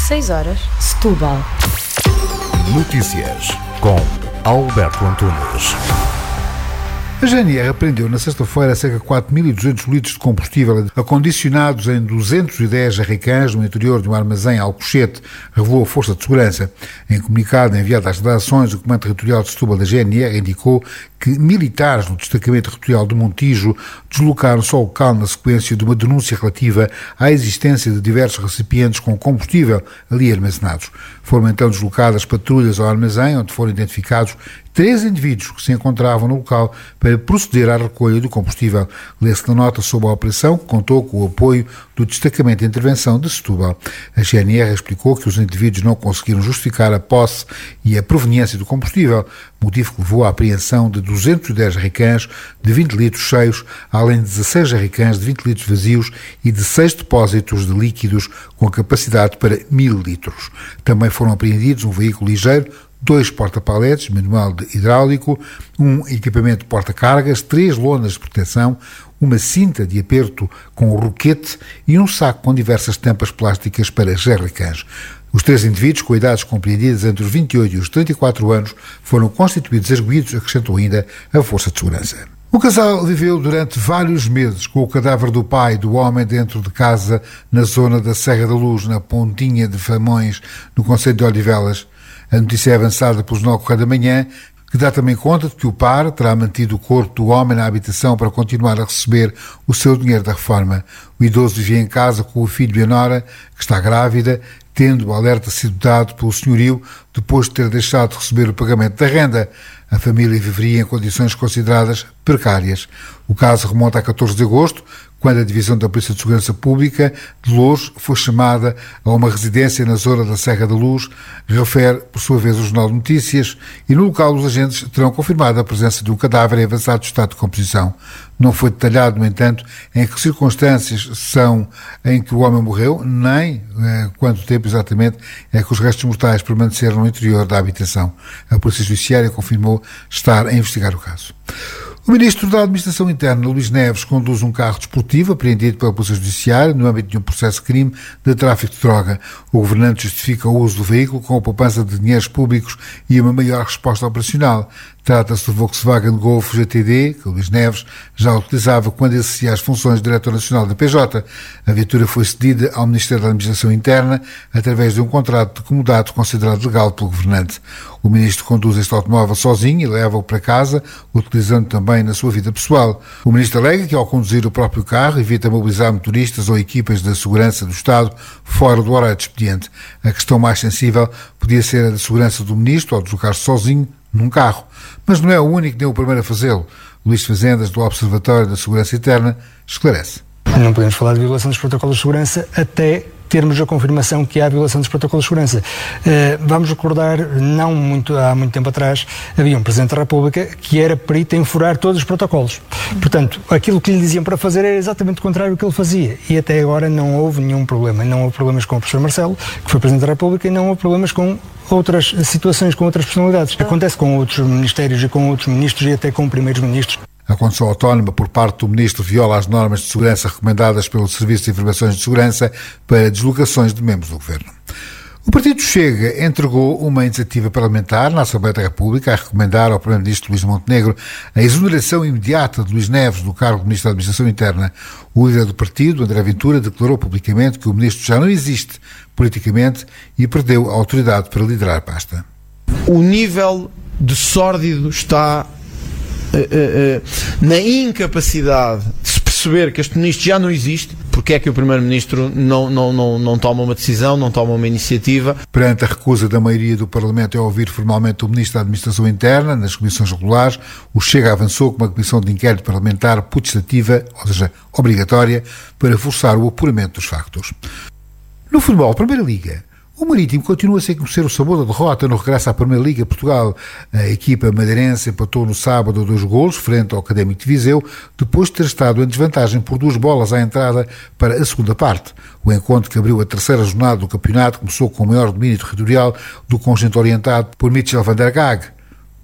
6 horas, Setúbal. Notícias com Alberto Antunes. A GNR apreendeu na sexta-feira cerca de 4.200 litros de combustível acondicionados em 210 jerrycans no interior de um armazém em Alcochete, revelou a Força de Segurança. Em comunicado enviado às redações, o Comando Territorial de Setúbal da GNR indicou que militares do Destacamento Territorial do Montijo deslocaram-se ao local na sequência de uma denúncia relativa à existência de diversos recipientes com combustível ali armazenados. Foram então deslocadas patrulhas ao armazém, onde foram identificados 3 indivíduos que se encontravam no local para proceder à recolha do combustível. Lê-se na nota sobre a operação, que contou com o apoio do Destacamento de Intervenção de Setúbal. A GNR explicou que os indivíduos não conseguiram justificar a posse e a proveniência do combustível, motivo que levou à apreensão de 210 jerrycans de 20 litros cheios, além de 16 jerrycans de 20 litros vazios e de 6 depósitos de líquidos com capacidade para 1.000 litros. Também foram apreendidos um veículo ligeiro, 2 porta-paletes, manual de hidráulico, um equipamento de porta-cargas, 3 lonas de proteção, uma cinta de aperto com roquete e um saco com diversas tampas plásticas para jerrycans. Os 3 indivíduos, com idades compreendidas entre os 28 e os 34 anos, foram constituídos arguidos, acrescentou ainda a Força de Segurança. O casal viveu durante vários meses com o cadáver do pai do homem dentro de casa na zona da Serra da Luz, na Pontinha de Famões, no concelho de Odivelas. A notícia é avançada pelo Jornal Correio da Manhã, que dá também conta de que o par terá mantido o corpo do homem na habitação para continuar a receber o seu dinheiro da reforma. O idoso vivia em casa com o filho Leonora, que está grávida, tendo o alerta sido dado pelo senhorio depois de ter deixado de receber o pagamento da renda. A família viveria em condições consideradas precárias. O caso remonta a 14 de agosto, quando a Divisão da Polícia de Segurança Pública de Loures foi chamada a uma residência na zona da Serra da Luz, refere, por sua vez, o Jornal de Notícias, e no local os agentes terão confirmado a presença de um cadáver em avançado estado de composição. Não foi detalhado, no entanto, em que circunstâncias são em que o homem morreu, nem quanto tempo exatamente é que os restos mortais permaneceram no interior da habitação. A Polícia Judiciária confirmou estar a investigar o caso. O Ministro da Administração Interna, Luís Neves, conduz um carro desportivo apreendido pela Polícia Judiciária no âmbito de um processo de crime de tráfico de droga. O governante justifica o uso do veículo com a poupança de dinheiros públicos e uma maior resposta operacional. Trata-se do Volkswagen Golf GTD, que Luís Neves já utilizava quando exercia as funções de Diretor Nacional da PJ. A viatura foi cedida ao Ministério da Administração Interna através de um contrato de comodato considerado legal pelo governante. O Ministro conduz este automóvel sozinho e leva-o para casa, utilizando também na sua vida pessoal. O Ministro alega que, ao conduzir o próprio carro, evita mobilizar motoristas ou equipas da segurança do Estado fora do horário de expediente. A questão mais sensível podia ser a da segurança do Ministro ao deslocar-se sozinho num carro. Mas não é o único nem o primeiro a fazê-lo. Luís Fazendas, do Observatório da Segurança Interna, esclarece. Não podemos falar de violação dos protocolos de segurança até termos a confirmação que há violação dos protocolos de segurança. Vamos recordar, há muito tempo atrás, havia um Presidente da República que era perito em furar todos os protocolos. Portanto, aquilo que lhe diziam para fazer era exatamente o contrário do que ele fazia. E até agora não houve nenhum problema. Não houve problemas com o professor Marcelo, que foi Presidente da República, e não houve problemas com outras situações, com outras personalidades. Acontece com outros ministérios e com outros ministros e até com primeiros ministros. A condução autónoma por parte do Ministro viola as normas de segurança recomendadas pelo Serviço de Informações de Segurança para deslocações de membros do Governo. O Partido Chega entregou uma iniciativa parlamentar na Assembleia da República a recomendar ao Primeiro-Ministro Luís Montenegro a exoneração imediata de Luís Neves do cargo de Ministro da Administração Interna. O líder do partido, André Ventura, declarou publicamente que o Ministro já não existe politicamente e perdeu a autoridade para liderar a pasta. O nível de sórdido está na incapacidade de se perceber que este Ministro já não existe. Porque é que o Primeiro-Ministro não toma uma decisão, não toma uma iniciativa? Perante a recusa da maioria do Parlamento a ouvir formalmente o Ministro da Administração Interna nas comissões regulares, o Chega avançou com uma comissão de inquérito parlamentar putestativa, ou seja, obrigatória, para forçar o apuramento dos factos. No futebol, Primeira Liga. O Marítimo continua sem conhecer o sabor da derrota no regresso à Primeira Liga Portugal. A equipa madeirense empatou no sábado 2 golos frente ao Académico de Viseu, depois de ter estado em desvantagem por 2 bolas à entrada para a segunda parte. O encontro que abriu a terceira jornada do campeonato começou com o maior domínio territorial do conjunto orientado por Michel van der Gaag.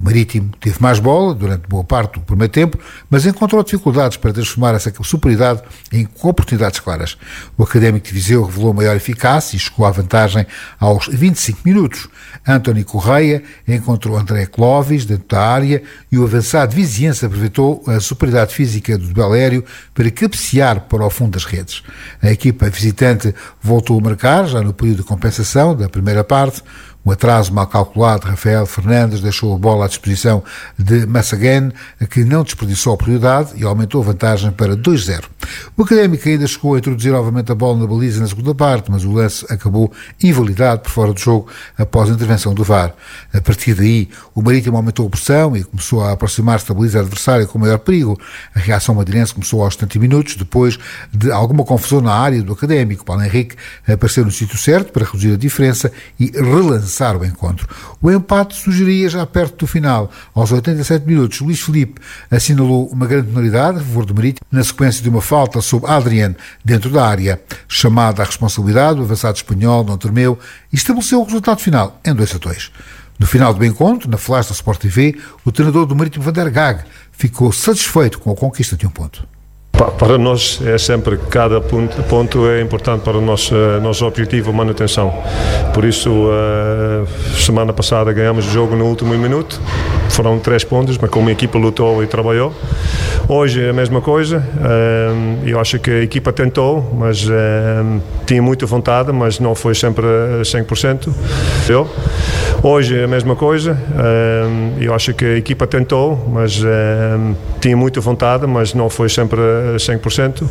O Marítimo teve mais bola durante boa parte do primeiro tempo, mas encontrou dificuldades para transformar essa superioridade em oportunidades claras. O Académico de Viseu revelou maior eficácia e chegou à vantagem aos 25 minutos. António Correia encontrou André Clovis dentro da área e o avançado viziense aproveitou a superioridade física do duelo aéreo para cabecear para o fundo das redes. A equipa visitante voltou a marcar já no período de compensação da primeira parte. Um atraso mal calculado de Rafael Fernandes deixou a bola à disposição de Massaguene, que não desperdiçou a oportunidade e aumentou a vantagem para 2-0. O Académico ainda chegou a introduzir novamente a bola na baliza na segunda parte, mas o lance acabou invalidado por fora do jogo após a intervenção do VAR. A partir daí, o Marítimo aumentou a pressão e começou a aproximar-se da baliza adversária com maior perigo. A reação madeirense começou aos 70 minutos, depois de alguma confusão na área do Académico. Paulo Henrique apareceu no sítio certo para reduzir a diferença e relançar o encontro. O empate surgiria já perto do final. Aos 87 minutos, Luís Filipe assinalou uma grande penalidade a favor do Marítimo na sequência de uma falta sobre Adrián dentro da área. Chamada à responsabilidade, o avançado espanhol não tremeu e estabeleceu o resultado final em 2-2. No final do encontro, na flash da Sport TV, o treinador do Marítimo, Van der Gaag, ficou satisfeito com a conquista de um ponto. Para nós é sempre, cada ponto é importante para o nosso objetivo, manutenção. Por isso, semana passada ganhamos o jogo no último minuto, foram 3 pontos, mas como a equipa lutou e trabalhou. Hoje é a mesma coisa, eu acho que a equipa tentou, mas tinha muita vontade, mas não foi sempre 100%. Hoje é a mesma coisa, eu acho que a equipa tentou, mas tinha muita vontade, mas não foi sempre 100%.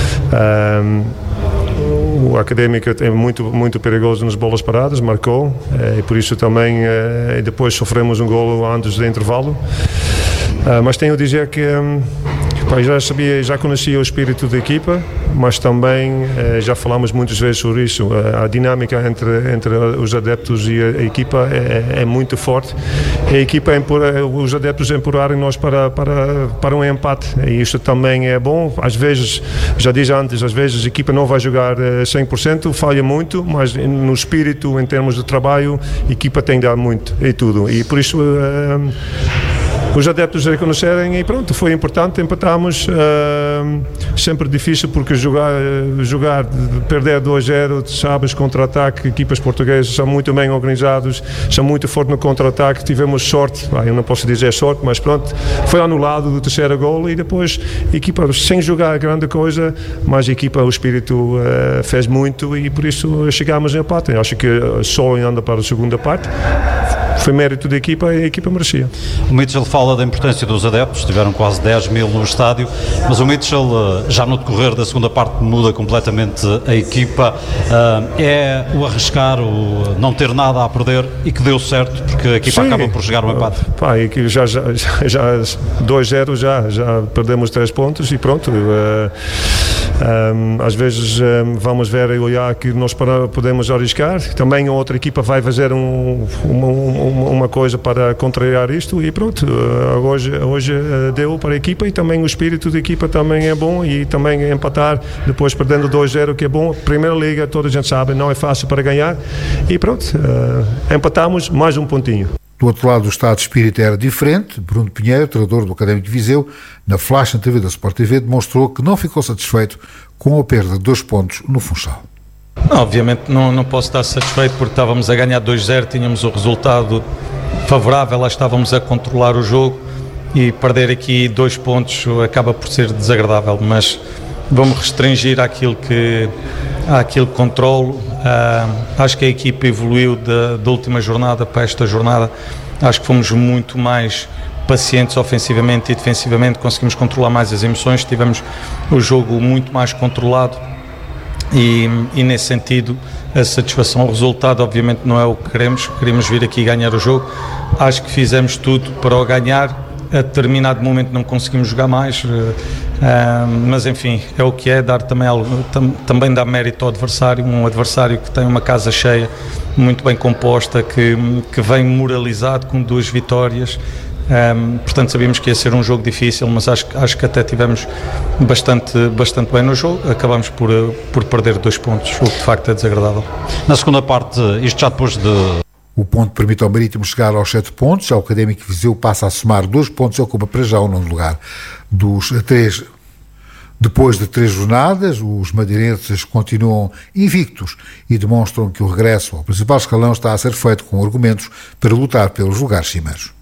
O Académico é muito perigoso nas bolas paradas, marcou, e por isso também depois sofremos um golo antes do intervalo. Mas tenho a dizer que já conhecia o espírito da equipa, mas também já falamos muitas vezes sobre isso. A dinâmica entre os adeptos e a equipa é muito forte. A equipa os adeptos empurrarem nós para um empate, e isso também é bom. Às vezes, já disse antes, às vezes a equipa não vai jogar 100%, falha muito, mas no espírito, em termos de trabalho, a equipa tem de dar muito e tudo. E por isso os adeptos reconhecerem e pronto, foi importante, empatámos, sempre difícil porque jogar, perder 2-0, sabes, contra-ataque, equipas portuguesas são muito bem organizados, são muito fortes no contra-ataque, tivemos sorte, eu não posso dizer sorte, mas pronto, foi anulado do terceiro golo e depois a equipa sem jogar grande coisa, mas a equipa, o espírito fez muito e por isso chegámos em empate. Acho que só anda para a segunda parte. Foi mérito da equipa e a equipa merecia. O Mitchell fala da importância dos adeptos, tiveram quase 10 mil no estádio, mas o Mitchell já no decorrer da segunda parte muda completamente a equipa, é o arriscar, o não ter nada a perder e que deu certo, porque a equipa acaba por chegar ao empate. E que já 2-0 já perdemos 3 pontos e pronto. Às vezes vamos ver e olhar que nós podemos arriscar, também a outra equipa vai fazer uma coisa para contrariar isto e pronto, hoje deu para a equipa e também o espírito da equipa também é bom e também empatar depois perdendo 2-0 que é bom. Primeira Liga, toda a gente sabe, não é fácil para ganhar e pronto, empatamos mais um pontinho. Do outro lado, o estado de espírito era diferente. Bruno Pinheiro, treinador do Académico de Viseu, na flash na TV da Sport TV, demonstrou que não ficou satisfeito com a perda de 2 pontos no Funchal. Obviamente não posso estar satisfeito porque estávamos a ganhar 2-0, tínhamos o resultado favorável, lá estávamos a controlar o jogo e perder aqui 2 pontos acaba por ser desagradável, mas vamos restringir àquilo que controlo. Acho que a equipa evoluiu da última jornada para esta jornada, acho que fomos muito mais pacientes ofensivamente e defensivamente, conseguimos controlar mais as emoções, tivemos o jogo muito mais controlado e nesse sentido a satisfação, o resultado obviamente não é o que queremos vir aqui ganhar o jogo, acho que fizemos tudo para o ganhar, a determinado momento não conseguimos jogar mais, mas enfim, é o que é, dar também dar mérito ao adversário, um adversário que tem uma casa cheia, muito bem composta, que vem moralizado com 2 vitórias, portanto sabíamos que ia ser um jogo difícil, mas acho que até tivemos bastante bem no jogo, acabamos por perder 2 pontos, o que de facto é desagradável. Na segunda parte, isto já depois O ponto permite ao Marítimo chegar aos 7 pontos, já o Académico de Viseu passa a somar 2 pontos e ocupa para já o 9º lugar. Depois de 3 jornadas, os madeirenses continuam invictos e demonstram que o regresso ao principal escalão está a ser feito com argumentos para lutar pelos lugares cimeiros.